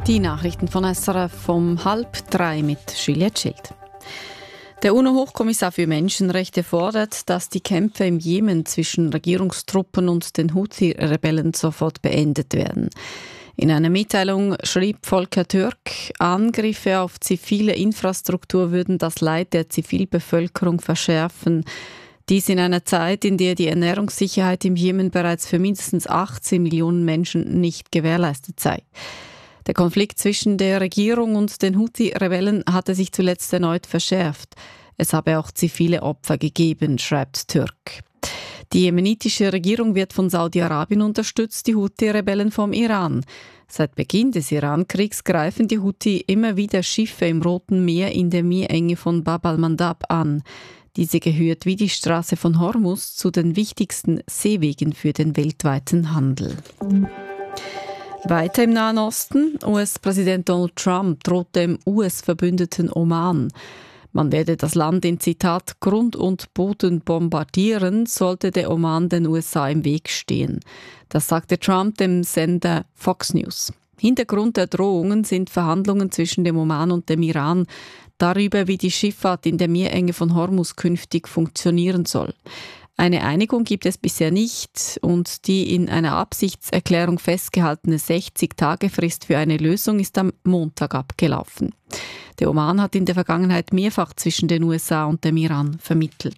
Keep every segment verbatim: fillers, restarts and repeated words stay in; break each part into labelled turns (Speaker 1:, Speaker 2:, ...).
Speaker 1: Die Nachrichten von S R F um halb drei mit Juliette Schild. Der UNO-Hochkommissar für Menschenrechte fordert, dass die Kämpfe im Jemen zwischen Regierungstruppen und den Houthi-Rebellen sofort beendet werden. In einer Mitteilung schrieb Volker Türk, Angriffe auf zivile Infrastruktur würden das Leid der Zivilbevölkerung verschärfen. Dies in einer Zeit, in der die Ernährungssicherheit im Jemen bereits für mindestens achtzehn Millionen Menschen nicht gewährleistet sei. Der Konflikt zwischen der Regierung und den Houthi-Rebellen hatte sich zuletzt erneut verschärft. Es habe auch zivile Opfer gegeben, schreibt Türk. Die jemenitische Regierung wird von Saudi-Arabien unterstützt, die Houthi-Rebellen vom Iran. Seit Beginn des Iran-Kriegs greifen die Houthi immer wieder Schiffe im Roten Meer in der Meerenge von Bab al-Mandab an. Diese gehört wie die Straße von Hormuz zu den wichtigsten Seewegen für den weltweiten Handel. Weiter im Nahen Osten. U S-Präsident Donald Trump droht dem U S-Verbündeten Oman. Man werde das Land in Zitat Grund und Boden bombardieren, sollte der Oman den U S A im Weg stehen. Das sagte Trump dem Sender Fox News. Hintergrund der Drohungen sind Verhandlungen zwischen dem Oman und dem Iran darüber, wie die Schifffahrt in der Meerenge von Hormuz künftig funktionieren soll. Eine Einigung gibt es bisher nicht und die in einer Absichtserklärung festgehaltene sechzig-Tage-Frist für eine Lösung ist am Montag abgelaufen. Der Oman hat in der Vergangenheit mehrfach zwischen den U S A und dem Iran vermittelt.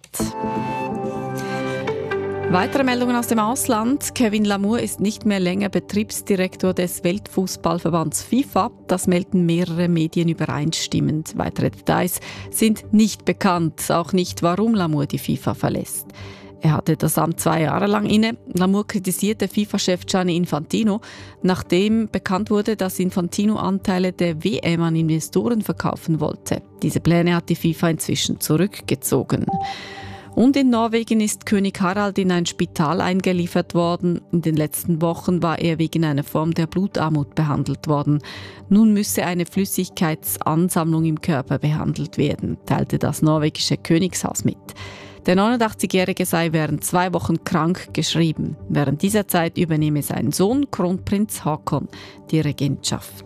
Speaker 1: Weitere Meldungen aus dem Ausland. Kevin Lamour ist nicht mehr länger Betriebsdirektor des Weltfußballverbands FIFA. Das melden mehrere Medien übereinstimmend. Weitere Details sind nicht bekannt, auch nicht, warum Lamour die FIFA verlässt. Er hatte das Amt zwei Jahre lang inne. Lamour kritisierte FIFA-Chef Gianni Infantino, nachdem bekannt wurde, dass Infantino Anteile der W M an Investoren verkaufen wollte. Diese Pläne hat die FIFA inzwischen zurückgezogen. Und in Norwegen ist König Harald in ein Spital eingeliefert worden. In den letzten Wochen war er wegen einer Form der Blutarmut behandelt worden. Nun müsse eine Flüssigkeitsansammlung im Körper behandelt werden, teilte das norwegische Königshaus mit. Der neunundachtzigjährige sei während zwei Wochen krank geschrieben. Während dieser Zeit übernehme sein Sohn, Kronprinz Haakon, die Regentschaft.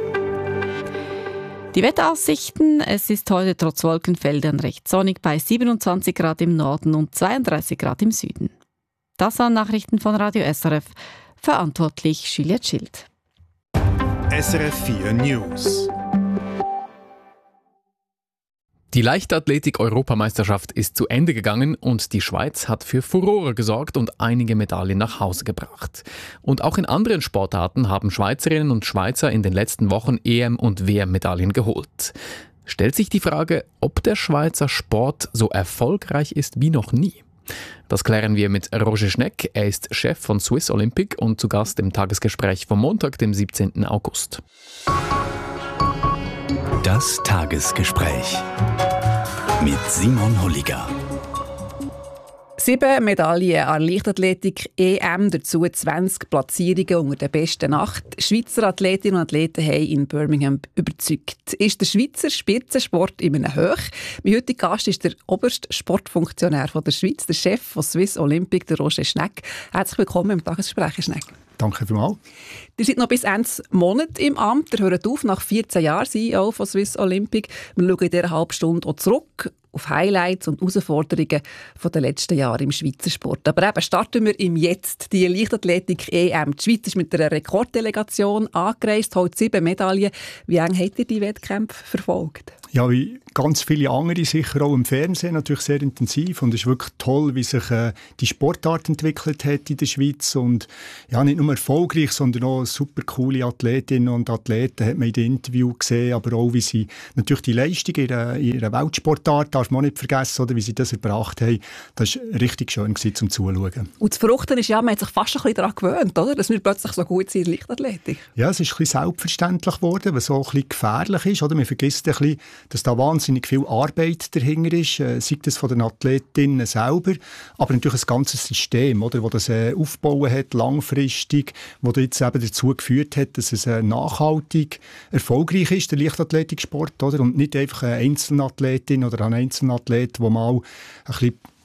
Speaker 1: Die Wetteraussichten: Es ist heute trotz Wolkenfeldern recht sonnig bei siebenundzwanzig Grad im Norden und zweiunddreißig Grad im Süden. Das waren Nachrichten von Radio S R F. Verantwortlich Juliette Schild.
Speaker 2: S R F vier News.
Speaker 3: Die Leichtathletik-Europameisterschaft ist zu Ende gegangen und die Schweiz hat für Furore gesorgt und einige Medaillen nach Hause gebracht. Und auch in anderen Sportarten haben Schweizerinnen und Schweizer in den letzten Wochen E M- und W M-Medaillen geholt. Stellt sich die Frage, ob der Schweizer Sport so erfolgreich ist wie noch nie? Das klären wir mit Roger Schneck. Er ist Chef von Swiss Olympic und zu Gast im Tagesgespräch vom Montag, dem siebzehnten August.
Speaker 2: Das Tagesgespräch mit Simon Holliger.
Speaker 4: Sieben Medaillen an Leichtathletik E M, dazu zwanzig Platzierungen unter den besten acht. Schweizer Athletinnen und Athleten haben in Birmingham überzeugt. Ist der Schweizer Spitzensport in einem Hoch? Mein heutiger Gast ist der oberste Sportfunktionär von der Schweiz, der Chef von Swiss Olympic, der Roger Schneck. Herzlich willkommen im Tagesgespräch, Herr Schneck.
Speaker 5: Danke vielmals.
Speaker 4: Ihr seid noch bis Ende Monat im Amt. Ihr hört auf nach vierzehn Jahren C E O von Swiss Olympic. Wir schauen in dieser halben Stunde auch zurück auf Highlights und Herausforderungen von den letzten Jahre im Schweizer Sport. Aber eben starten wir im Jetzt. Die Leichtathletik E M. Die Schweiz ist mit einer Rekorddelegation angereist, holt sieben Medaillen. Wie eng habt ihr die Wettkämpfe verfolgt?
Speaker 5: Ja, wie ganz viele andere, sicher auch im Fernsehen, natürlich sehr intensiv. Und es ist wirklich toll, wie sich äh, die Sportart entwickelt hat in der Schweiz. Und ja, nicht nur erfolgreich, sondern auch super coole Athletinnen und Athleten hat man in den Interviews gesehen. Aber auch, wie sie natürlich die Leistung in ihrer, in ihrer Weltsportart, darf man auch nicht vergessen, oder, wie sie das erbracht haben. Das war richtig schön gewesen, zum Zuschauen.
Speaker 4: Und das Verrückte ist ja, man hat sich fast ein bisschen daran gewöhnt, oder? Dass wir plötzlich so gut sind in der Leichtathletik.
Speaker 5: Ja, es ist ein bisschen selbstverständlich geworden, was auch ein bisschen gefährlich ist. Oder? Man vergisst ein bisschen, dass da wahnsinnig viel Arbeit dahinter ist, äh, sei das von den Athletinnen selber, aber natürlich ein ganzes System, oder, das das äh, aufgebaut hat, langfristig, das jetzt eben dazu geführt hat, dass es äh, nachhaltig erfolgreich ist, der Leichtathletiksport, oder? Und nicht einfach eine Einzelathletin oder ein Einzelathlet, der mal ein bisschen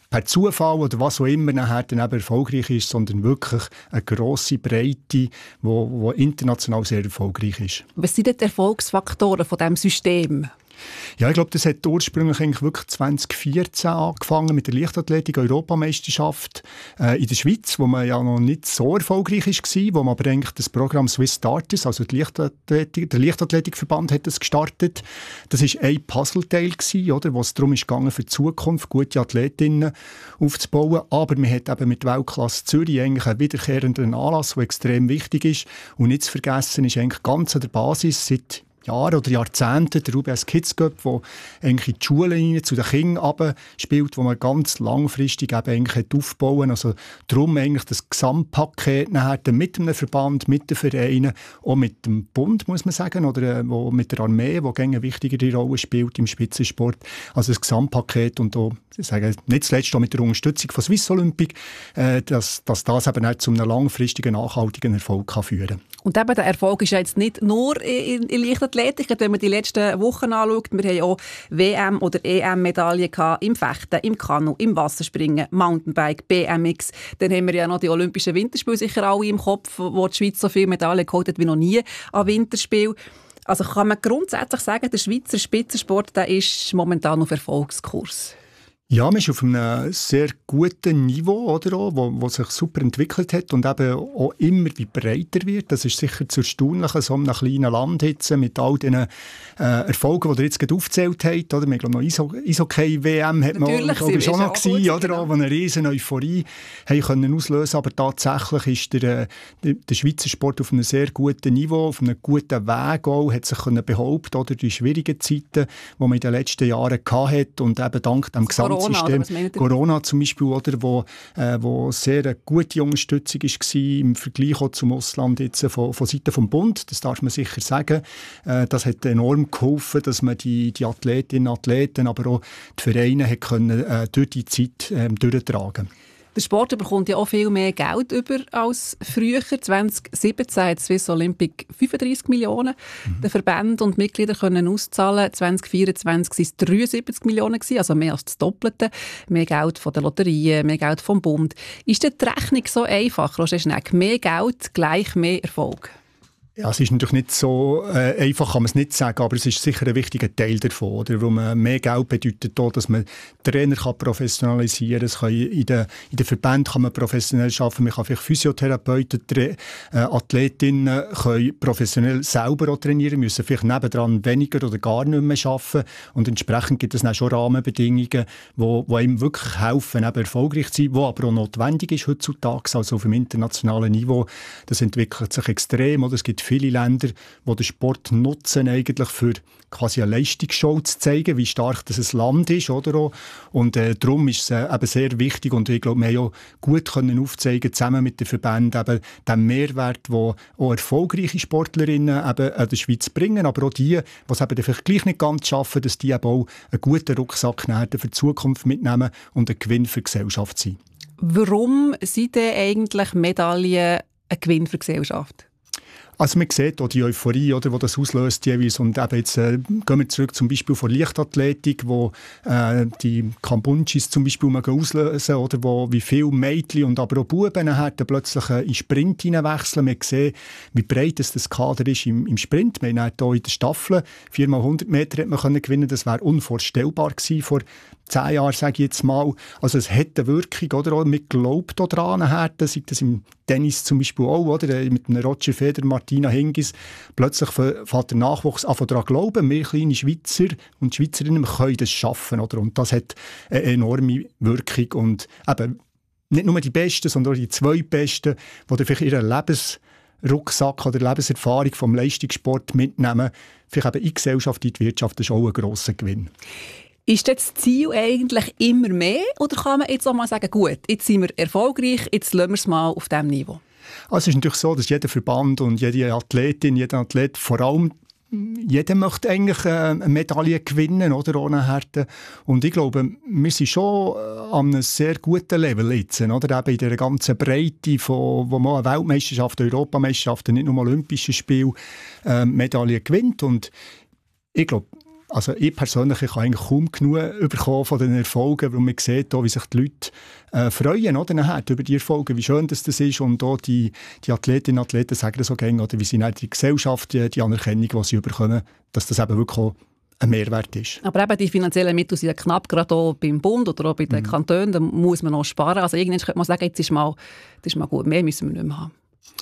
Speaker 5: per Zufall oder was auch immer nachher dann eben erfolgreich ist, sondern wirklich eine grosse Breite, die international sehr erfolgreich ist.
Speaker 4: Was sind denn die Erfolgsfaktoren von diesem System?
Speaker 5: Ja, ich glaube, das hat ursprünglich eigentlich wirklich zwanzig vierzehn angefangen mit der Leichtathletik-Europameisterschaft äh, in der Schweiz, wo man ja noch nicht so erfolgreich war, wo man aber eigentlich das Programm Swiss Starters, also die Leichtathletik, der Leichtathletikverband hat das gestartet. Das war ein Puzzleteil gewesen, oder, wo es darum ging, für die Zukunft gute Athletinnen aufzubauen. Aber man hat eben mit Weltklasse Zürich eigentlich einen wiederkehrenden Anlass, der extrem wichtig ist. Und nicht zu vergessen ist eigentlich ganz an der Basis seit Jahre oder Jahrzehnte, der U B S Kids Cup, der eigentlich in die Schulen zu den Kindern spielt, wo man ganz langfristig eben eigentlich aufbauen. Also darum eigentlich das Gesamtpaket nachher mit einem Verband, mit den Vereinen, auch mit dem Bund, muss man sagen, oder wo mit der Armee, die eine wichtigere Rolle spielt im Spitzensport. Also das Gesamtpaket und auch, ich sage, nicht zuletzt auch mit der Unterstützung von Swiss Olympic, äh, dass, dass das eben auch zu einem langfristigen, nachhaltigen Erfolg kann führen kann.
Speaker 4: Und eben der Erfolg ist ja jetzt nicht nur in, in Leichtathletik. Wenn man die letzten Wochen anschaut, wir haben auch W M- oder E M-Medaillen im Fechten, im Kanu, im Wasserspringen, Mountainbike, B M X. Dann haben wir ja noch die Olympischen Winterspiele sicher alle im Kopf, wo die Schweiz so viele Medaillen geholt hat wie noch nie an Winterspielen. Also kann man grundsätzlich sagen, der Schweizer Spitzensport, der ist momentan auf Erfolgskurs.
Speaker 5: Ja, man ist auf einem sehr guten Niveau, oder, auch, wo, wo sich super entwickelt hat und eben auch immer wie breiter wird. Das ist sicher zu erstaunlich, so einem kleinen Land jetzt, mit all den äh, Erfolgen, die ihr jetzt gerade aufgezählt habt. Oder? Wir haben noch Eishockey-W M hat man glaube ich, schon noch gewesen, oder, genau. Wo eine riesen Euphorie haben können auslösen. Aber tatsächlich ist der, der, der Schweizer Sport auf einem sehr guten Niveau, auf einem guten Weg auch, hat sich können behaupten, oder, die schwierigen Zeiten, die man in den letzten Jahren hatte und eben dank dem Gesamt Corona, Corona zum Beispiel, oder, wo, äh, wo sehr eine gute Unterstützung war im Vergleich auch zum Ausland jetzt von, von Seiten vom Bund, das darf man sicher sagen. Äh, das hat enorm geholfen, dass man die, die Athletinnen und Athleten, aber auch die Vereine hat können, äh, durch die Zeit äh, durchtragen.
Speaker 4: Der Sport bekommt ja auch viel mehr Geld über als früher. zwanzig siebzehn hat Swiss Olympic fünfunddreissig Millionen. Mhm. Die Verbände und Mitglieder können auszahlen. zwanzig vierundzwanzig waren es dreiundsiebzig Millionen, also mehr als das Doppelte. Mehr Geld von den Lotterien, mehr Geld vom Bund. Ist die Rechnung so einfach, Roger Schnegg? Mehr Geld gleich mehr Erfolg?
Speaker 5: Ja, es ist natürlich nicht so äh, einfach, kann man es nicht sagen, aber es ist sicher ein wichtiger Teil davon. Oder? Weil man mehr Geld bedeutet auch, dass man Trainer kann professionalisieren kann. Es kann in den in den Verbänden kann man professionell arbeiten. Man kann vielleicht Physiotherapeuten, Tra- äh, Athletinnen können professionell selber auch trainieren, müssen vielleicht nebendran weniger oder gar nicht mehr arbeiten. Und entsprechend gibt es dann schon Rahmenbedingungen, die wo, wo einem wirklich helfen, eben erfolgreich zu sein, die aber auch notwendig ist heutzutage, also auf dem internationalen Niveau. Das entwickelt sich extrem. Oder? Es gibt viele Länder, die den Sport nutzen, eigentlich für quasi eine Leistungsshow zu zeigen, wie stark das ein Land ist. Oder? Und äh, darum ist es äh, eben sehr wichtig und ich glaube, wir haben auch gut können aufzeigen, zusammen mit den Verbänden, eben den Mehrwert, den auch erfolgreiche Sportlerinnen eben an der Schweiz bringen, aber auch die, die es eben vielleicht gleich nicht ganz schaffen, dass die eben auch einen guten Rucksack für die Zukunft mitnehmen und ein Gewinn für die Gesellschaft sind.
Speaker 4: Warum sind denn eigentlich Medaillen ein Gewinn für die Gesellschaft?
Speaker 5: Also man sieht auch die Euphorie, oder, die das auslöst jeweils. Und eben jetzt äh, gehen wir zurück zum Beispiel von Leichtathletik, wo äh, die Kambunchis zum Beispiel mal auslösen, oder, wo wie viele Mädchen und aber auch Buben nachher plötzlich äh, in Sprint hineinwechseln. Wir sehen, wie breit das, das Kader ist im, im Sprint. Wir haben hier in der Staffel vier mal hundert Meter hat man können gewinnen. Das wäre unvorstellbar gewesen vor zehn Jahren, sage ich jetzt mal. Also es hat eine Wirkung, oder? Man glaubt auch daran, sei das im Tennis zum Beispiel auch, oder? Mit einem Roger Federer, Martina Hingis. Plötzlich fängt der Nachwuchs an daran glauben, wir kleine Schweizer und Schweizerinnen können das schaffen, oder? Und das hat eine enorme Wirkung. Und eben nicht nur die Besten, sondern auch die zwei Besten, die dann vielleicht ihren Lebensrucksack oder Lebenserfahrung vom Leistungssport mitnehmen, vielleicht eben in die Gesellschaft, in die Wirtschaft, das ist auch ein grosser Gewinn.
Speaker 4: Ist das Ziel eigentlich immer mehr oder kann man jetzt auch mal sagen, gut, jetzt sind wir erfolgreich, jetzt lassen wir es mal auf diesem Niveau?
Speaker 5: Also es ist natürlich so, dass jeder Verband und jede Athletin, jeder Athlet, vor allem jeder möchte eigentlich eine Medaille gewinnen, oder, ohne Härte. Und ich glaube, wir sind schon an einem sehr guten Level jetzt, oder, eben in dieser ganzen Breite, von, wo man Weltmeisterschaften, Europameisterschaften, nicht nur Olympische Spiele, äh, Medaillen gewinnt. Und ich glaube, Also ich persönlich ich kann eigentlich kaum genug bekommen von den Erfolgen, weil man sieht, auch, wie sich die Leute äh, freuen oder, nachher, über die Erfolge, wie schön das, das ist. Und auch die, die Athletinnen und Athleten sagen das so gerne, oder wie sie in die Gesellschaft, die, die Anerkennung, die sie bekommen, dass das eben wirklich auch ein Mehrwert ist.
Speaker 4: Aber eben die finanziellen Mittel sind ja knapp, gerade auch beim Bund oder auch bei den mhm. Kantonen, da muss man noch sparen. Also irgendwann könnte man sagen, jetzt ist mal, das ist mal gut, mehr müssen wir nicht mehr haben.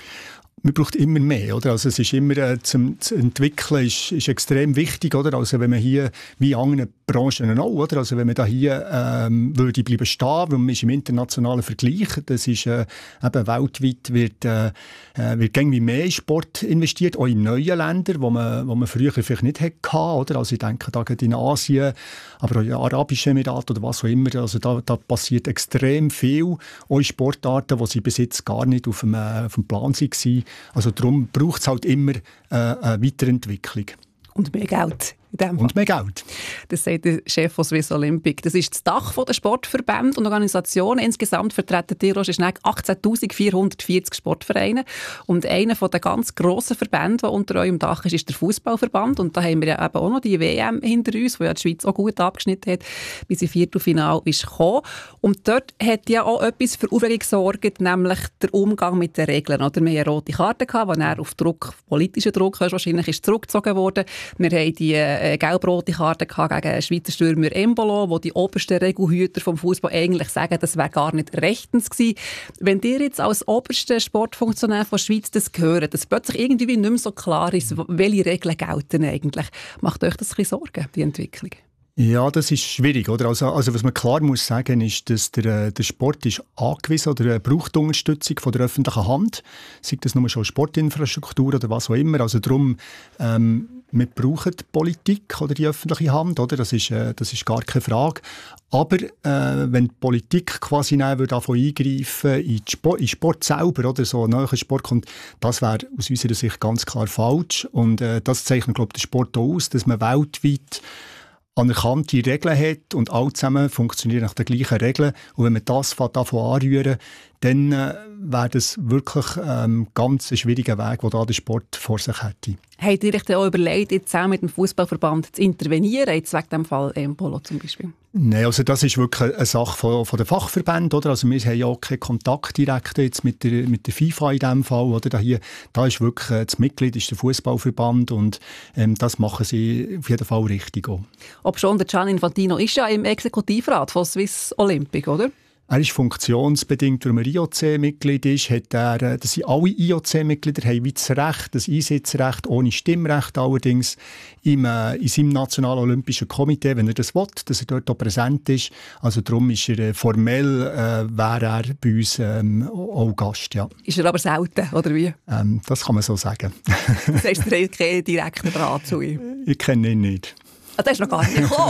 Speaker 5: Man braucht immer mehr, oder? Also es ist immer äh, zum, zu entwickeln ist, ist extrem wichtig, oder? Also wenn man hier wie in anderen Branchen auch, oder? Also wenn man da hier ähm, würde bleiben stehen, weil man ist im internationalen Vergleich, das ist äh, eben weltweit wird äh, wird irgendwie mehr in Sport investiert, auch in neuen Ländern, wo man wo man früher vielleicht nicht hatte, oder? Also ich denke da gerade in Asien, aber auch in Arabischen Emiraten oder was auch immer. Also da, da passiert extrem viel, auch in Sportarten, die sie bis jetzt gar nicht auf dem, äh, auf dem Plan waren. Also darum braucht es halt immer äh, eine Weiterentwicklung.
Speaker 4: Und mehr Geld.
Speaker 5: Und mehr Geld.
Speaker 4: Das sagt der Chef von Swiss Olympic. Das ist das Dach der Sportverbände und Organisationen. Insgesamt vertreten die Roger Schnegg achtzehntausendvierhundertvierzig Sportvereine. Und einer der ganz grossen Verbände, der unter eurem Dach ist, ist der Fußballverband. Und da haben wir ja eben auch noch die W M hinter uns, wo ja die Schweiz auch gut abgeschnitten hat, bis im Viertelfinale ist gekommen. Und dort hat ja auch etwas für Aufregung gesorgt, nämlich der Umgang mit den Regeln. Oder wir hatten eine rote Karte, die dann auf Druck, politischen Druck wahrscheinlich ist zurückgezogen wurde. Wir haben die eine gelb-rote Karte gegen Schweizer Stürmer Embolo, wo die obersten Regelhüter vom Fußball eigentlich sagen, das wäre gar nicht rechtens gewesen. Wenn ihr jetzt als oberster Sportfunktionär von der Schweiz das hören, dass plötzlich irgendwie nicht mehr so klar ist, welche Regeln gelten eigentlich, macht euch das ein bisschen Sorgen, die Entwicklung?
Speaker 5: Ja, das ist schwierig, oder? Also, also was man klar muss sagen, ist, dass der, der Sport ist angewiesen oder er braucht Unterstützung von der öffentlichen Hand, sei das nur schon Sportinfrastruktur oder was auch immer. Also darum, ähm, wir brauchen die Politik oder die öffentliche Hand, oder? Das ist, äh, das ist gar keine Frage. Aber äh, wenn die Politik quasi davon eingreifen in, Sport, in Sport selber, oder so neuer Sport kommt, das wäre aus unserer Sicht ganz klar falsch. Und äh, das zeichnet, glaube ich, den Sport auch aus, dass man weltweit anerkannte Regeln hat und alle zusammen funktionieren nach den gleichen Regeln. Und wenn man das davon anrühren, dann äh, wäre das wirklich ähm, ganz ein schwieriger Weg, den da der Sport vor sich hätte.
Speaker 4: Habt ihr euch auch überlegt, jetzt auch mit dem Fußballverband zu intervenieren, jetzt wegen dem Fall Embolo zum Beispiel?
Speaker 5: Nein, also das ist wirklich eine Sache von, von den Fachverbänden, oder? Also wir haben ja auch keinen Kontakt direkt jetzt mit der, mit der FIFA in diesem Fall, oder? Da, hier, da ist wirklich äh, das Mitglied ist der Fußballverband und ähm, das machen sie auf jeden Fall richtig auch.
Speaker 4: Ob schon, der Gianni Infantino ist ja im Exekutivrat von Swiss Olympic, oder?
Speaker 5: Er ist funktionsbedingt, weil er I O C-Mitglied ist, hat er, das sind alle I O C-Mitglieder, haben wie das Recht, das Einsitzrecht, ohne Stimmrecht allerdings, im, äh, in seinem Nationalen Olympischen Komitee, wenn er das will, dass er dort auch präsent ist. Also darum ist er äh, formell, äh, wäre er bei uns ähm, auch Gast, ja. Ist
Speaker 4: er aber selten, oder wie?
Speaker 5: Ähm, das kann man so sagen.
Speaker 4: Das heißt, du hast keinen direkten Draht zu ihm?
Speaker 5: Ich kenne ihn nicht.
Speaker 4: Ah, der ist noch gar nicht gekommen.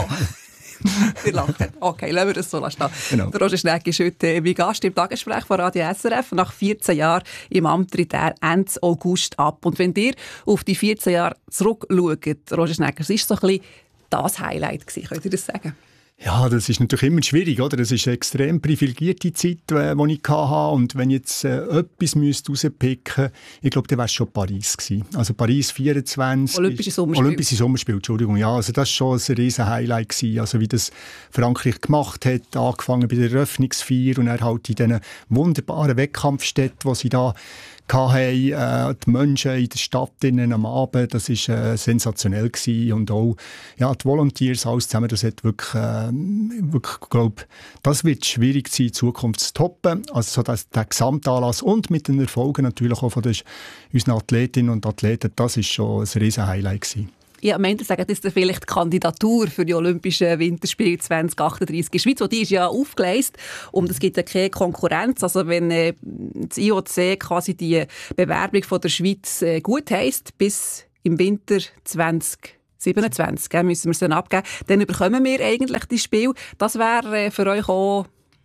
Speaker 4: Wir lachen. Okay, lassen wir das so stehen. Genau. Der Roger Schnegg ist heute wie Gast im Tagesgespräch von Radio S R F. Nach vierzehn Jahren im Amt tritt er Ende August ab. Und wenn ihr auf die vierzehn Jahre zurückschaut, Roger Schnegg, was war so ein bisschen das Highlight gewesen? Könnt ihr das sagen?
Speaker 5: Ja, das ist natürlich immer schwierig, oder? Das ist eine extrem privilegierte Zeit, äh, die ich hatte. Und wenn ich jetzt äh, etwas müsste rauspicken müsste, ich glaube, dann wäre es schon Paris gewesen. Also Paris vierundzwanzig.
Speaker 4: Olympische Sommerspiele.
Speaker 5: Olympische Sommerspiele, Entschuldigung. Ja, also das war schon ein riesen Highlight gewesen. Also wie das Frankreich gemacht hat, angefangen bei der Eröffnungsfeier und dann halt in diesen wunderbaren Wettkampfstätten, wo sie da hatten, äh, die Menschen in der Stadt innen am Abend, das war äh, sensationell gewesen. Und auch ja, die Volunteers, alles zusammen, das hat wirklich, äh, wirklich glaub, das wird schwierig sein, in Zukunft zu toppen. Also so das, der Gesamtanlass und mit den Erfolgen natürlich auch von den, unseren Athletinnen und Athleten, das war schon ein riesen Highlight gewesen.
Speaker 4: Ja, am Ende sagen, das ist vielleicht die Kandidatur für die Olympischen Winterspiele zwanzig achtunddreißig in der Schweiz. Und die ist ja aufgeleistet und es gibt ja keine Konkurrenz. Also wenn äh, das I O C quasi die Bewerbung von der Schweiz äh, gut heisst, bis im Winter zwanzig siebenundzwanzig, äh, müssen wir es dann abgeben, dann bekommen wir eigentlich das Spiel. Das wäre äh, für euch auch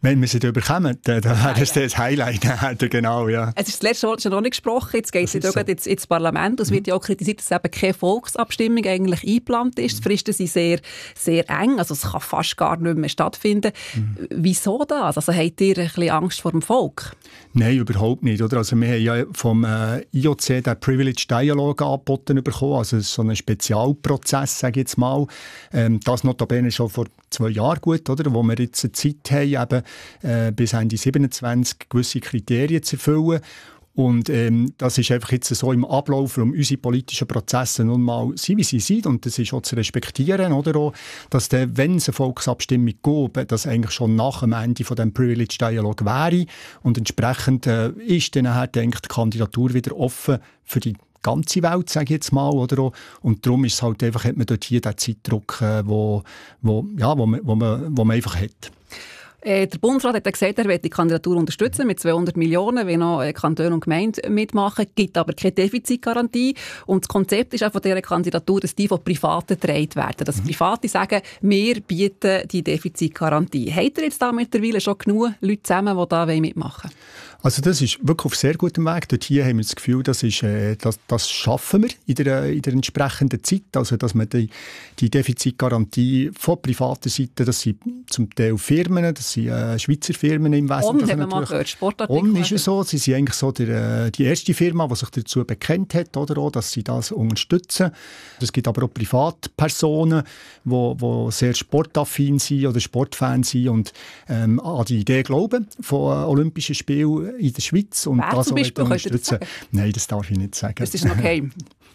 Speaker 5: Wenn wir sie dann bekommen, dann, dann wäre das das Highlight. Genau, ja.
Speaker 4: Es ist das letzte Wort schon noch nicht gesprochen. Jetzt geht es so. ins, ins Parlament. Es wird ja auch kritisiert, dass eben keine Volksabstimmung eigentlich eingeplant ist. Die Fristen sind sehr, sehr eng. Also es kann fast gar nicht mehr stattfinden. Mhm. Wieso das? Also habt ihr ein bisschen Angst vor dem Volk?
Speaker 5: Nein, überhaupt nicht. Oder? Also wir haben ja vom äh, I O C den Privilege Dialogue angeboten bekommen. Also so einen Spezialprozess, sage ich jetzt mal. Ähm, das notabene schon vor zwei Jahren gut, oder? Wo wir jetzt eine Zeit haben, eben, äh, bis Ende siebenundzwanzig gewisse Kriterien zu erfüllen. Und ähm, das ist einfach jetzt so im Ablauf, um unsere politischen Prozesse nun mal sind, wie sie sind. Und das ist auch zu respektieren, oder? Auch, dass der, wenn es eine Volksabstimmung gäbe, das eigentlich schon nach dem Ende von dem Privilege Dialog wäre. Und entsprechend äh, ist dann nachher, denke ich, die Kandidatur wieder offen für die ganze Welt, sage ich jetzt mal, oder? Und darum ist es halt einfach, hat man dort hier den Zeitdruck, äh, wo, wo, ja, wo, man, wo, man, wo man einfach hat.
Speaker 4: Äh, der Bundesrat hat gesagt, er will die Kandidatur unterstützen mit zweihundert Millionen, wenn noch Kantone und Gemeinden mitmachen, gibt aber keine Defizitgarantie. Und das Konzept ist auch von dieser Kandidatur, dass die von Privaten getragen werden. Dass mhm. Private sagen, wir bieten die Defizitgarantie. Habt ihr jetzt da mittlerweile schon genug Leute zusammen, die da mitmachen wollen?
Speaker 5: Also das ist wirklich auf sehr gutem Weg. Dort hier haben wir das Gefühl, das, ist, äh, das, das schaffen wir in der, in der entsprechenden Zeit. Also dass man die, die Defizitgarantie von privater Seite, das sind zum Teil Firmen, das sind äh, Schweizer Firmen im Wesentlichen.
Speaker 4: Und haben wir mal gehört, Sportartikel.
Speaker 5: Und ist es so, sie sind eigentlich so der, äh, die erste Firma, die sich dazu bekennt hat, oder auch, dass sie das unterstützen. Es gibt aber auch Privatpersonen, die wo, wo sehr sportaffin sind oder Sportfans sind und ähm, an die Idee glauben von äh, Olympischen Spielen in der Schweiz und
Speaker 4: Wer
Speaker 5: das
Speaker 4: zum Beispiel,
Speaker 5: unterstützen. Nein, das darf ich nicht sagen.
Speaker 4: Das ist noch okay.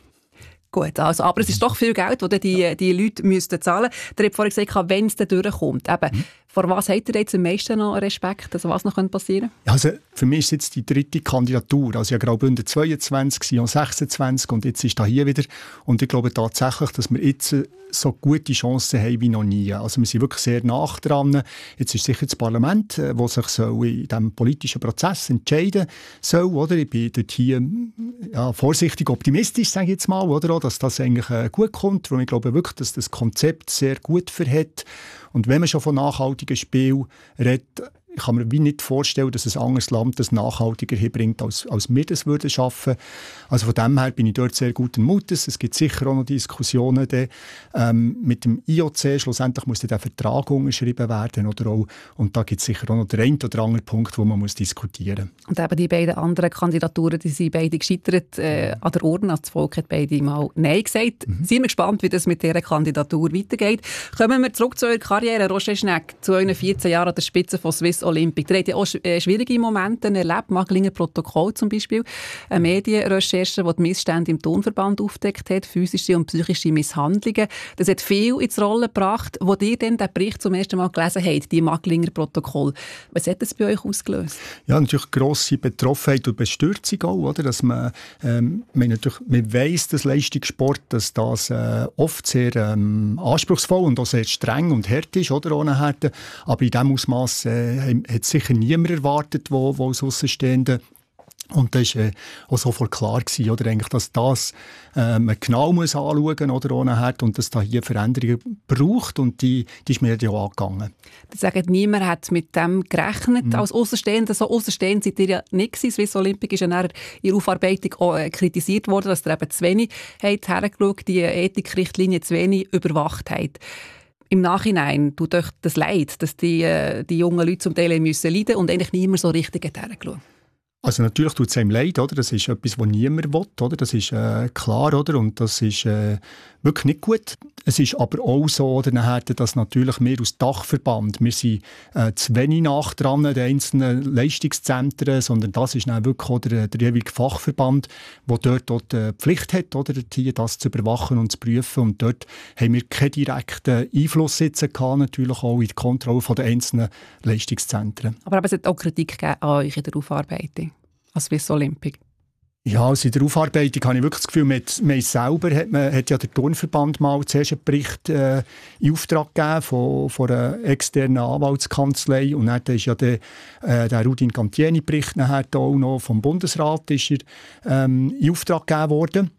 Speaker 4: Gut, also, aber es ist doch viel Geld, das die, die Leute müssten zahlen müssen. Ihr habt vorhin gesagt, wenn es dann durchkommt. Eben, mhm. Vor was habt ihr jetzt am meisten noch Respekt? Also was noch passieren könnte?
Speaker 5: Also für mich ist es jetzt die dritte Kandidatur. Also ja, Graubünden zweiundzwanzig, Sion sechsundzwanzig und jetzt ist da hier wieder. Und ich glaube tatsächlich, dass wir jetzt so gute Chancen haben wie noch nie. Also wir sind wirklich sehr nah dran. Jetzt ist sicher das Parlament, das sich so in diesem politischen Prozess entscheiden soll. Oder? Ich bin dort hier ja, vorsichtig optimistisch, sage ich jetzt mal, oder? Dass das eigentlich äh, gut kommt. Weil ich glaube wirklich, dass das Konzept sehr gut verhält. Und wenn man schon von nachhaltigen Spielen redet, ich kann mir wie nicht vorstellen, dass ein anderes Land das nachhaltiger hinbringt, als, als wir das würden schaffen. Also von dem her bin ich dort sehr guten Mutes. Es gibt sicher auch noch Diskussionen de, ähm, mit dem I O C. Schlussendlich muss der Vertrag unterschrieben werden. Oder auch, und da gibt es sicher auch noch den einen oder anderen Punkt, wo man muss diskutieren muss.
Speaker 4: Und eben die beiden anderen Kandidaturen, die sind beide gescheitert äh, an der Urne. Das Volk hat beide mal Nein gesagt. Mhm. Sind wir gespannt, wie das mit dieser Kandidatur weitergeht. Kommen wir zurück zu eurer Karriere. Roger Schnegg, zu euren vierzehn Jahren an der Spitze von Swiss Olympic. Ihr habt ja auch schwierige Momente erlebt, Maglinger Protokoll zum Beispiel, eine Medienrecherche, die die Missstände im Turnverband aufgedeckt hat, physische und psychische Misshandlungen. Das hat viel ins Rollen gebracht. Wo ihr dann den Bericht zum ersten Mal gelesen habt, die Maglinger Protokoll, was hat das bei euch ausgelöst?
Speaker 5: Ja, natürlich grosse Betroffenheit und Bestürzung auch, oder? Dass man, ähm, man, natürlich, man weiss, dass Leistungssport, dass das äh, oft sehr ähm, anspruchsvoll und auch sehr streng und hart ist, oder? Ohne Härte. Aber in diesem Ausmaß äh, hat sicher niemand erwartet, wo, wo als Aussenstehende. Und das war äh, auch sofort klar gewesen, oder, eigentlich, dass das äh, man genau muss anschauen muss, oder, ohne Herd, und dass da hier Veränderungen braucht. Und die, die ist mir ja auch angegangen.
Speaker 4: Das sagt, niemand hat mit dem gerechnet. Mhm. Als Aussenstehender, so Aussenstehend seid ihr ja nicht gewesen. Swiss Olympic ist ja in ihrer Aufarbeitung auch äh, kritisiert worden, dass ihr eben zu wenig habt hergeschaut, die Ethikrichtlinie zu wenig überwacht habt. Im Nachhinein tut euch das leid, dass die, äh, die jungen Leute zum Teil müssen leiden und eigentlich niemand so richtig hergeschaut.
Speaker 5: Also natürlich tut es einem leid, oder? Das ist etwas, was niemand will, oder? Das ist äh, klar, oder? Und das ist äh, wirklich nicht gut. Es ist aber auch so, oder, nachher, dass natürlich wir als Dachverband, wir sind äh, zu wenig nach dran an den einzelnen Leistungszentren, sondern das ist dann wirklich auch der, der jeweilige Fachverband, der dort auch die Pflicht hat, oder, hier das zu überwachen und zu prüfen. Und dort haben wir keinen direkten Einfluss jetzt gehabt, natürlich auch in die Kontrolle der einzelnen Leistungszentren.
Speaker 4: Aber es hat auch Kritik gegeben an euch in der Aufarbeitung, als Swiss Olympic.
Speaker 5: Ja, also in der Aufarbeitung habe ich wirklich das Gefühl, mit mir selber hat, man, hat ja der Turnverband mal zuerst einen Bericht äh, in Auftrag gegeben von, von einer externen Anwaltskanzlei und dann ist ja der, äh, der Rudin Cantieni-Bericht nachher auch noch vom Bundesrat ist er, ähm, in Auftrag gegeben worden.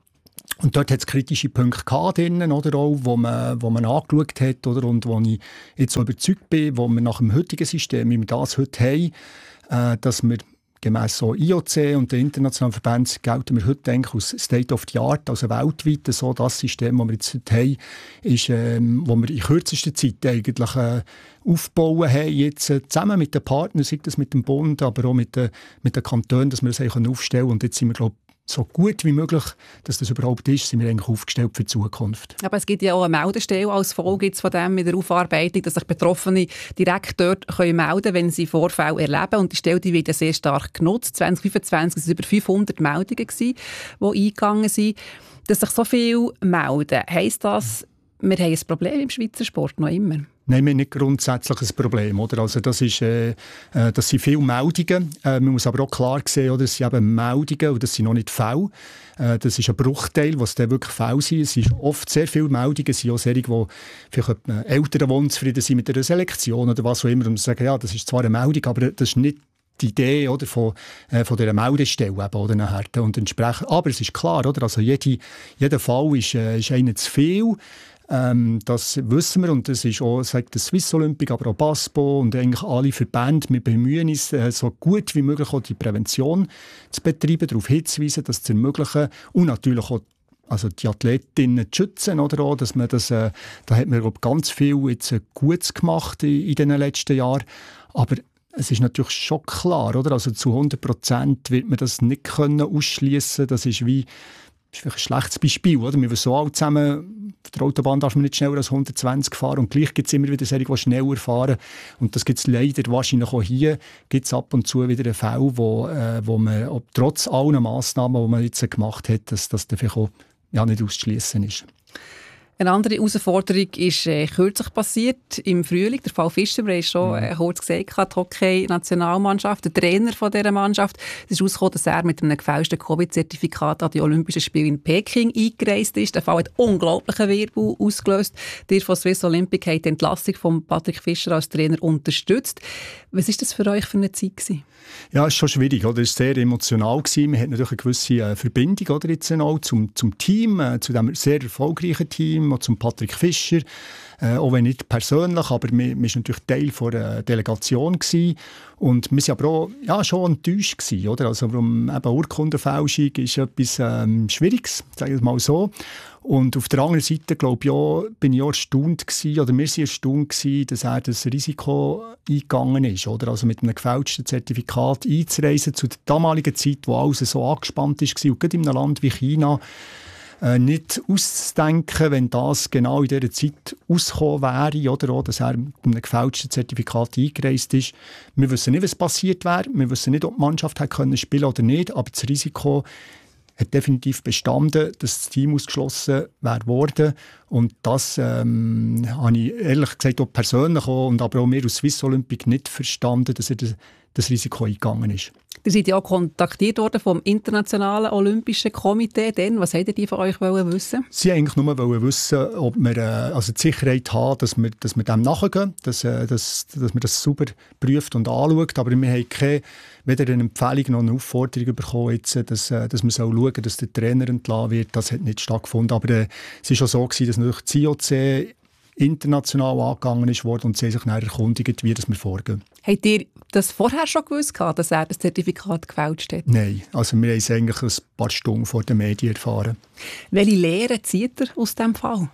Speaker 5: Und dort hat es kritische Punkte gehabt drinnen, oder auch, wo man, wo man angeschaut hat, oder, und wo ich jetzt so überzeugt bin, wo wir nach dem heutigen System, wie wir das heute haben, äh, dass wir gemäss so I O C und den internationalen Verbänden gelten wir heute eigentlich als State of the Art, also weltweit so das System, das wir jetzt heute haben, ist, ähm, wo wir in kürzester Zeit eigentlich äh, aufbauen haben, jetzt äh, zusammen mit den Partnern, sei das mit dem Bund, aber auch mit, äh, mit den Kantonen, dass wir das eigentlich aufstellen können. Und jetzt sind wir, glaube ich, so gut wie möglich, dass das überhaupt ist, sind wir eigentlich aufgestellt für die Zukunft.
Speaker 4: Aber es gibt ja auch eine Meldestelle als Folge jetzt von dem mit der Aufarbeitung, dass sich Betroffene direkt dort können melden, wenn sie Vorfälle erleben. Und die Stelle die wird ja sehr stark genutzt. zwanzig fünfundzwanzig waren es über fünfhundert Meldungen, die eingegangen sind. Dass sich so viele melden, heisst das, wir haben ein Problem im Schweizer Sport noch immer?
Speaker 5: Nein, wir haben nicht grundsätzlich ein Problem. Oder? Also das, ist, äh, das sind viele Meldungen. Äh, man muss aber auch klar sehen, oder? Das sind eben Meldungen und das sind noch nicht Fälle. Äh, das ist ein Bruchteil, was dann wirklich Fälle sind. Es sind oft sehr viele Meldungen. Es sind auch solche, die vielleicht Eltern unzufrieden sind mit einer Selektion oder was auch immer. Und sagen, ja, das ist zwar eine Meldung, aber das ist nicht die Idee, oder, von, äh, von dieser Meldestelle eben, oder, nachher. Und entsprechend, aber es ist klar, oder? Also jede, jeder Fall ist, äh, ist einer zu viel. Ähm, das wissen wir und das ist auch, sagt der Swiss Olympic, aber auch BASPO und eigentlich alle Verbände. Wir bemühen uns, äh, so gut wie möglich auch die Prävention zu betreiben, darauf hinzuweisen, das zu ermöglichen und natürlich auch also die Athletinnen zu schützen, oder auch, dass man das, äh, da hat man glaub, ganz viel jetzt, äh, Gutes gemacht in, in den letzten Jahren, aber es ist natürlich schon klar, oder? Also zu hundert Prozent wird man das nicht können ausschliessen. Das ist wie das ist vielleicht ein schlechtes Beispiel. Oder? Wir wissen alle zusammen, auf der Autobahn darf man nicht schneller als hundertzwanzig fahren und gleich gibt es immer wieder solche, die schneller fahren. Und das gibt es leider wahrscheinlich auch hier. Gibt es ab und zu wieder einen Fall, wo, äh, wo man ob, trotz allen Massnahmen, die man jetzt gemacht hat, dass das vielleicht auch ja, nicht auszuschliessen ist.
Speaker 4: Eine andere Herausforderung ist äh, kürzlich passiert, im Frühling. Der Fall Fischer, wir haben schon äh, kurz gesagt, die Hockey-Nationalmannschaft, der Trainer von dieser Mannschaft, es ist herausgekommen, dass er mit einem gefälschten Covid-Zertifikat an die Olympischen Spiele in Peking eingereist ist. Der Fall hat unglaublichen Wirbel ausgelöst. Die von Swiss Olympic hat die Entlassung von Patrick Fischer als Trainer unterstützt. Was war das für euch für eine Zeit gewesen?
Speaker 5: Ja, es ist schon schwierig. Oder? Es war sehr emotional gewesen. Wir hatten natürlich eine gewisse äh, Verbindung oder, jetzt auch zum, zum Team, äh, zu diesem sehr erfolgreichen Team, auch zum Patrick Fischer. Äh, auch wenn nicht persönlich, aber wir, wir waren natürlich Teil der Delegation gewesen. Und wir waren aber auch ja, schon enttäuscht gewesen, oder? Also, um, eben Urkundenfälschung ist etwas ähm, Schwieriges, sagen wir mal so. Und auf der anderen Seite, glaube ich, auch, bin ich auch erstaunt gewesen, oder wir waren erstaunt gewesen, dass er das Risiko eingegangen ist, oder? Also mit einem gefälschten Zertifikat einzureisen zu der damaligen Zeit, wo alles so angespannt war und gerade in einem Land wie China äh, nicht auszudenken, wenn das genau in dieser Zeit ausgekommen wäre, oder auch, dass er mit einem gefälschten Zertifikat eingereist ist. Wir wissen nicht, was passiert wäre, wir wissen nicht, ob die Mannschaft hätte können spielen oder nicht, aber das Risiko hat definitiv bestanden, dass das Team ausgeschlossen wäre worden. Und das ähm, habe ich ehrlich gesagt auch persönlich auch, und aber auch wir aus Swiss Olympic nicht verstanden, dass er das, das Risiko eingegangen ist.
Speaker 4: Ihr seid ja auch kontaktiert worden vom Internationalen Olympischen Komitee. Denn, was wollten die von euch wissen?
Speaker 5: Sie wollten eigentlich nur wissen, ob wir äh, also die Sicherheit haben, dass wir, dass wir dem nachgehen, dass, äh, dass, dass wir das sauber prüft und anschaut. Aber wir haben keine, weder eine Empfehlung noch eine Aufforderung bekommen, jetzt, dass, äh, dass wir schauen sollen, dass der Trainer entlassen wird. Das hat nicht stattgefunden. Aber äh, es war schon so gewesen, dass natürlich das I O C international angegangen ist worden und sie sich dann erkundigt, wie das wir vorgehen.
Speaker 4: Habt ihr das vorher schon gewusst, dass er das Zertifikat gefälscht hat?
Speaker 5: Nein, also wir haben es eigentlich ein paar Stunden vor den Medien erfahren.
Speaker 4: Welche Lehren zieht er aus diesem Fall?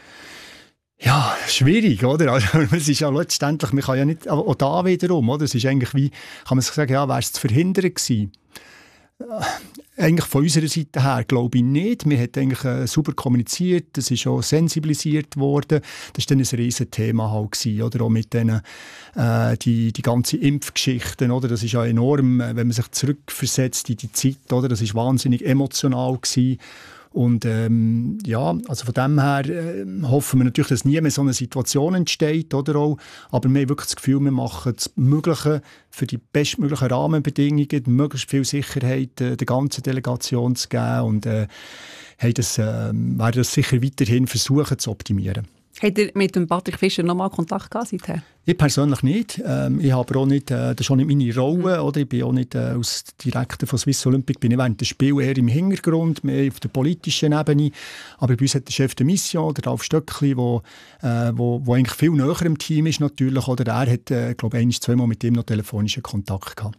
Speaker 5: Ja, schwierig, oder? Also, es ist ja letztendlich, man kann ja nicht, auch da wiederum, oder? Es ist eigentlich wie, kann man sich sagen, ja, wäre es zu verhindern gewesen? Eigentlich von unserer Seite her glaube ich nicht. Wir haben eigentlich äh, super kommuniziert, es ist auch sensibilisiert worden. Das war dann ein riesen Thema halt gewesen, oder? Auch mit denen, äh, die, die ganzen Impfgeschichten, oder? Das ist ja enorm, wenn man sich zurückversetzt in die Zeit, oder? Das ist wahnsinnig emotional gewesen. Und ähm, ja, also von dem her äh, hoffen wir natürlich, dass nie mehr so eine Situation entsteht, oder auch. Aber wir haben wirklich das Gefühl, wir machen das Mögliche für die bestmöglichen Rahmenbedingungen, möglichst viel Sicherheit äh, der ganzen Delegation zu geben und äh, haben das, äh, werden das sicher weiterhin versuchen zu optimieren.
Speaker 4: Habt ihr mit dem Patrick Fischer noch mal Kontakt gehabt seither?
Speaker 5: Ich persönlich nicht. Ähm, ich habe auch nicht, äh, das ist auch nicht meine Rolle, mhm. oder? Ich bin auch nicht äh, als Direktor von Swiss Olympic, bin ich während des Spiels eher im Hintergrund, mehr auf der politischen Ebene. Aber bei uns hat der Chef de Mission, der Ralf Stöckli, wo, äh, wo, wo eigentlich viel näher im Team ist natürlich, oder? Er hat, äh, glaube ich, ein-, zweimal mit ihm noch telefonischen Kontakt gehabt.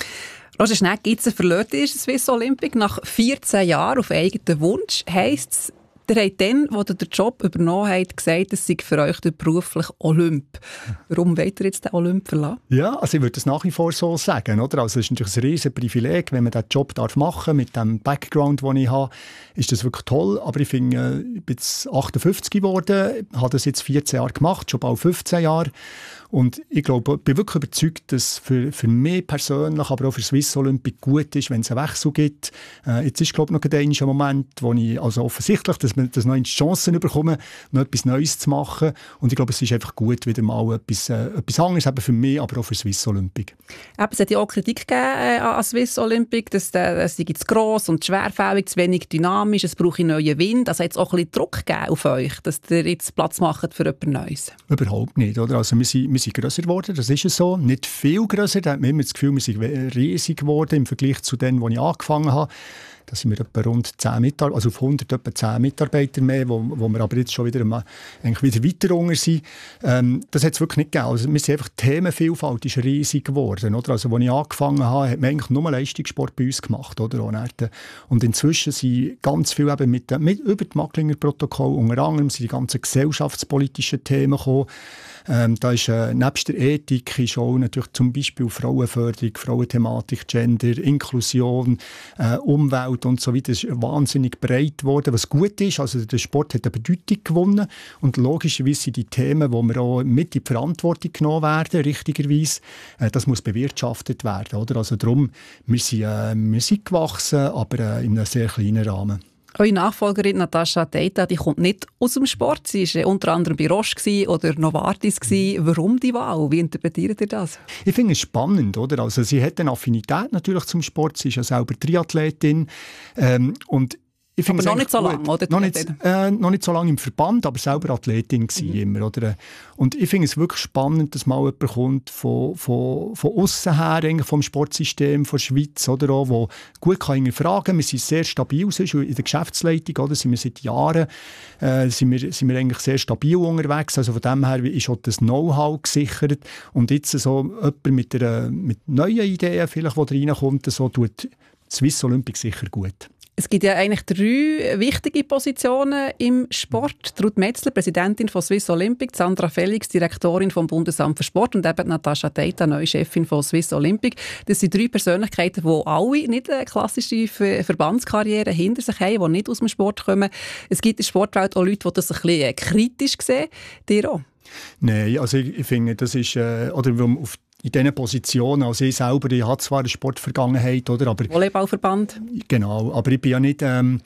Speaker 4: Roger Schnegg, jetzt verlässt ihr Swiss Olympic nach vierzehn Jahren auf eigenen Wunsch. Heisst es, ihr habt dann, als ihr den Job übernommen habt, gesagt, es sei für euch der berufliche Olymp. Warum wollt ihr jetzt den Olymp verlassen?
Speaker 5: Ja, also ich würde das nach wie vor so sagen. Oder? Also es ist natürlich ein riesiges Privileg, wenn man diesen Job darf machen darf, mit dem Background, den ich habe, ist das wirklich toll. Aber ich finde, ich bin jetzt achtundfünfzig geworden, habe das jetzt vierzehn Jahre gemacht, schon bald fünfzehn Jahre. Und ich glaube, ich bin wirklich überzeugt, dass es für, für mich persönlich, aber auch für Swiss Olympic gut ist, wenn es einen Wechsel gibt. Äh, jetzt ist, glaube ich, noch ein Moment, wo ich also offensichtlich, dass wir das noch die Chancen bekommen, noch etwas Neues zu machen. Und ich glaube, es ist einfach gut, wieder mal etwas, äh, etwas anderes, eben für mich, aber auch für Swiss Olympic.
Speaker 4: Eben, es hat ja auch Kritik gegeben äh, an Swiss Olympic, dass es sei zu gross und schwerfällig, zu wenig dynamisch, es brauche neuen Wind. Also hat es auch ein bisschen Druck gegeben auf euch, dass ihr jetzt Platz macht für etwas Neues?
Speaker 5: Überhaupt nicht, oder? Also wir sind, wir sind grösser geworden, das ist es so. Nicht viel grösser, da hat man immer das Gefühl, wir sind riesig geworden im Vergleich zu dem, wo ich angefangen habe. Da sind wir etwa rund zehn Mitarbeiter, also auf hundert etwa zehn Mitarbeiter mehr, wo, wo wir aber jetzt schon wieder, eigentlich wieder weiter unter sind. Ähm, das hat es wirklich nicht gegeben. Also wir sind einfach, die Themenvielfalt ist riesig geworden. Oder? Also als ich angefangen habe, hat man eigentlich nur Leistungssport bei uns gemacht. Oder? Und inzwischen sind ganz viel eben mit, mit, über das Macklinger Protokoll, unter anderem sind die ganzen gesellschaftspolitischen Themen gekommen. Ähm, da ist äh, nebst der Ethik ist auch natürlich zum Beispiel Frauenförderung, Frauenthematik, Gender, Inklusion, äh, Umwelt und so weiter. Das ist wahnsinnig breit geworden, was gut ist. Also der Sport hat eine Bedeutung gewonnen und logischerweise sind die Themen, wo wir auch mit in die Verantwortung genommen werden, richtigerweise, äh, das muss bewirtschaftet werden. Oder? Also darum, wir sind, äh, wir sind gewachsen, aber äh, in einem sehr kleinen Rahmen.
Speaker 4: Eure Nachfolgerin Natascha Deita, die kommt nicht aus dem Sport. Sie war unter anderem bei Roche oder Novartis. Warum die Wahl? Wie interpretiert ihr das?
Speaker 5: Ich finde es spannend. Oder? Also sie hat eine Affinität natürlich zum Sport. Sie ist ja selber Triathletin. Ähm, und Ich
Speaker 4: aber noch nicht so lange, oder?
Speaker 5: Noch nicht, äh, noch nicht so lange im Verband, aber selber Athletin gewesen mhm. immer, oder? Und ich finde es wirklich spannend, dass mal jemand kommt von, von, von aussen her, eigentlich vom Sportsystem, von der Schweiz, oder auch, wo gut kann fragen. Wir sind sehr stabil, in der Geschäftsleitung, oder? Sind wir seit Jahren äh, sind wir, sind wir eigentlich sehr stabil unterwegs. Also von dem her ist auch das Know-how gesichert. Und jetzt so jemand mit, einer, mit neuen Ideen, vielleicht, die da reinkommt, so tut Swiss Olympic sicher gut.
Speaker 4: Es gibt ja eigentlich drei wichtige Positionen im Sport. Ruth Metzler, Präsidentin von Swiss Olympic, Sandra Felix, Direktorin vom Bundesamt für Sport und eben Natascha Deita, neue Chefin von Swiss Olympic. Das sind drei Persönlichkeiten, die alle nicht eine klassische Verbandskarriere hinter sich haben, die nicht aus dem Sport kommen. Es gibt in der Sportwelt auch Leute, die das ein bisschen kritisch sehen. Dir auch?
Speaker 5: Nein, also ich, ich finde, das ist, äh, oder auf in diesen Positionen, also ich selber, ich habe zwar eine Sportvergangenheit, oder, aber...
Speaker 4: Volleyballverband.
Speaker 5: Genau, aber ich bin ja nicht... Ähm,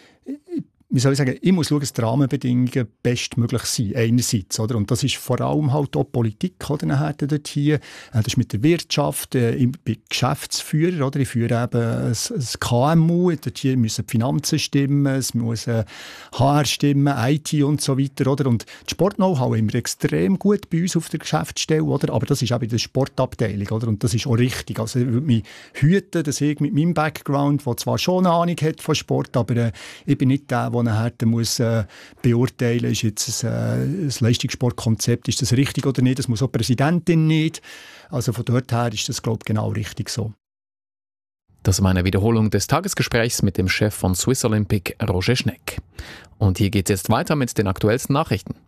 Speaker 5: wie soll ich sagen, ich muss schauen, dass die Rahmenbedingungen bestmöglich sind, einerseits, oder? Und das ist vor allem halt auch Politik, oder, nachher dort hier. Das ist mit der Wirtschaft, ich bin Geschäftsführer, oder? Ich führe eben ein, ein K M U, dort hier müssen die Finanzen stimmen, es muss H R stimmen, I T und so weiter, oder? Und das Sport-Know-how haben wir extrem gut bei uns auf der Geschäftsstelle, oder? Aber das ist auch in der Sportabteilung, oder? Und das ist auch richtig. Also ich würde mich hüten, dass ich mit meinem Background, der zwar schon eine Ahnung hat von Sport, aber äh, ich bin nicht der, der nachher muss äh, beurteilen, ist jetzt ein, äh, ein Leistungssportkonzept, ist das richtig oder nicht, das muss auch die Präsidentin nicht. Also von dort her ist das, glaube ich, genau richtig so.
Speaker 3: Das war eine Wiederholung des Tagesgesprächs mit dem Chef von Swiss Olympic, Roger Schnegg. Und hier geht es jetzt weiter mit den aktuellsten Nachrichten.